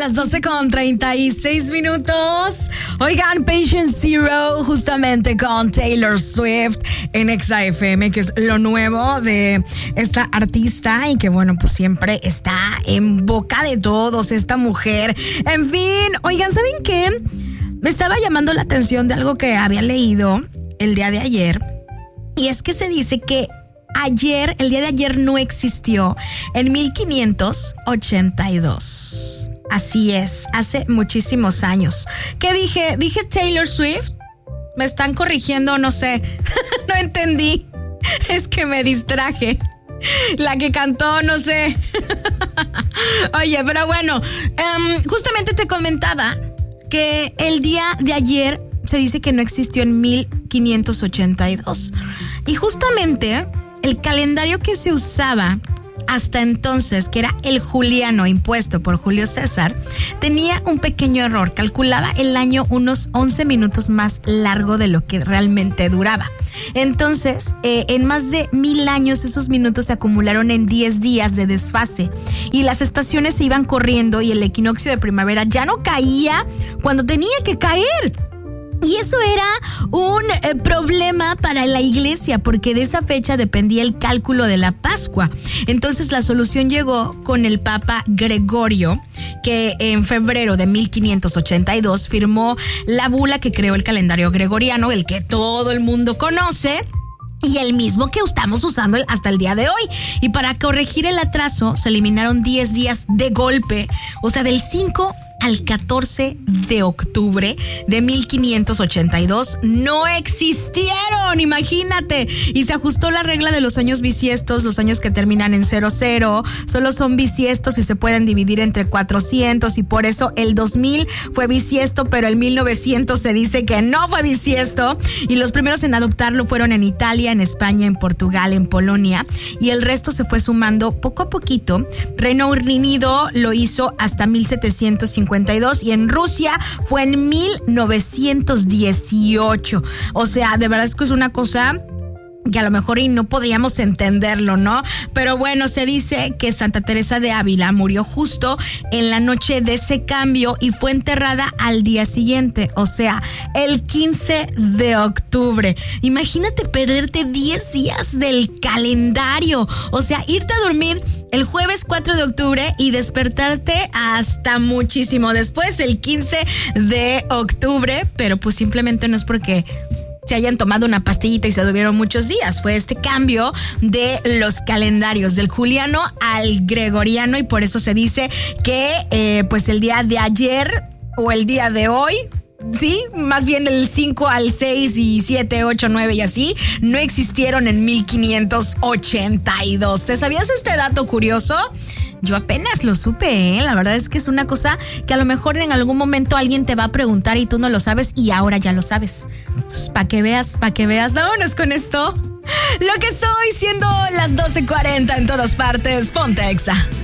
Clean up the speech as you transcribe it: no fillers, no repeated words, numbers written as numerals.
Las 12:36. Oigan, Patient Zero, justamente con Taylor Swift en Exa FM, que es lo nuevo de esta artista y que, bueno, pues siempre está en boca de todos, esta mujer. En fin, oigan, ¿saben qué? Me estaba llamando la atención de algo que había leído el día de ayer, y es que se dice que el día de ayer no existió en 1582. Así es, hace muchísimos años. ¿Qué dije? ¿Dije Taylor Swift? ¿Me están corrigiendo? No sé. No entendí. Es que me distraje. La que cantó, no sé. Oye, pero bueno, justamente te comentaba que el día de ayer se dice que no existió en 1582. Y justamente el calendario que se usaba hasta entonces, que era el juliano impuesto por Julio César, tenía un pequeño error. Calculaba el año unos 11 minutos más largo de lo que realmente duraba. Entonces, en más de 1000 años, esos minutos se acumularon en 10 días de desfase. Y las estaciones se iban corriendo y el equinoccio de primavera ya no caía cuando tenía que caer. Y eso era un problema para la iglesia, porque de esa fecha dependía el cálculo de la Pascua. Entonces la solución llegó con el Papa Gregorio, que en febrero de 1582 firmó la bula que creó el calendario gregoriano, el que todo el mundo conoce, y el mismo que estamos usando hasta el día de hoy. Y para corregir el atraso se eliminaron 10 días de golpe, o sea, del 5 al 14 de octubre de 1582 no existieron, imagínate. Y se ajustó la regla de los años bisiestos, los años que terminan en 00, solo son bisiestos y se pueden dividir entre 400, y por eso el 2000 fue bisiesto, pero el 1900 se dice que no fue bisiesto. Y los primeros en adoptarlo fueron en Italia, en España, en Portugal, en Polonia, y el resto se fue sumando poco a poquito. Reino Unido lo hizo hasta 1750 y en Rusia fue en 1918. O sea, de verdad es que es una cosa que a lo mejor y no podríamos entenderlo, ¿no? Pero bueno, se dice que Santa Teresa de Ávila murió justo en la noche de ese cambio y fue enterrada al día siguiente, o sea, el 15 de octubre. Imagínate perderte 10 días del calendario, o sea, irte a dormir el jueves 4 de octubre y despertarte hasta muchísimo después, el 15 de octubre, pero pues simplemente no es porque se hayan tomado una pastillita y se durmieron muchos días. Fue este cambio de los calendarios, del juliano al gregoriano, y por eso se dice que pues el día de ayer o el día de hoy, sí, más bien del 5 al 6 y 7, 8, 9 y así, no existieron en 1582. ¿Te sabías este dato curioso? Yo apenas lo supe, La verdad es que es una cosa que a lo mejor en algún momento alguien te va a preguntar y tú no lo sabes, y ahora ya lo sabes. Para que veas. Vámonos con esto. Lo que soy, siendo las 12:40 en todas partes. Ponte Exa.